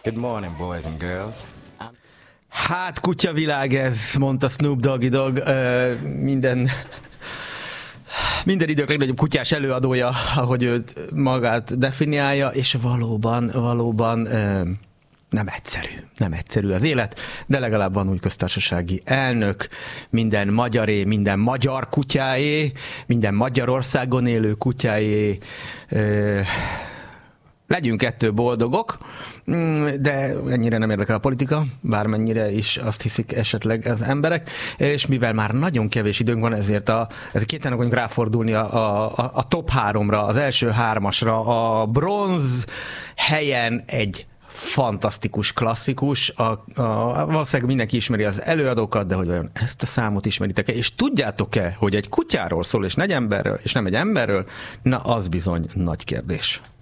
Good morning, boys and girls. Hát kutyavilág ez, mondta Snoop Doggy Dogg, minden idők legnagyobb kutyás előadója, ahogy őt magát definiálja, és valóban nem egyszerű az élet, de legalább van új köztársasági elnök, minden magyaré, minden magyar kutyáé, minden Magyarországon élő kutyáé, legyünk ettől boldogok, de ennyire nem érdekel a politika, bármennyire is azt hiszik esetleg az emberek, és mivel már nagyon kevés időnk van, ezért két nap vagyunk ráfordulni a top 3-ra, az első 3-asra, a bronz helyen egy fantasztikus klasszikus, valószínűleg mindenki ismeri az előadókat, de hogy vajon ezt a számot ismeritek-e, és tudjátok-e, hogy egy kutyáról szól, és nem egy emberről, Na, az bizony nagy kérdés.